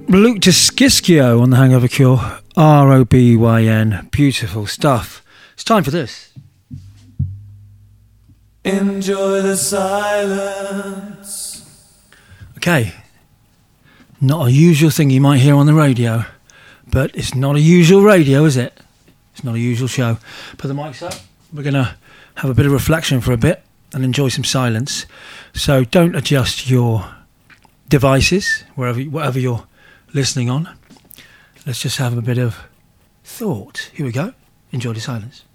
Luke Diskiskio on the Hangover Cure. Robyn. Beautiful stuff. It's time for this. Enjoy the silence. Okay. Not a usual thing you might hear on the radio, but it's not a usual radio, is it? It's not a usual show. Put the mics up. We're going to have a bit of reflection for a bit and enjoy some silence. So don't adjust your devices, whatever you're listening on. Let's just have a bit of thought. Here we go. Enjoy the silence.